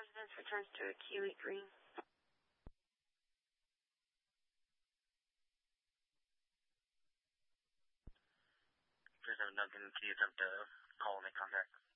residence returns to a Kiwi Green. 37 Duncan, can you attempt to call and make contact?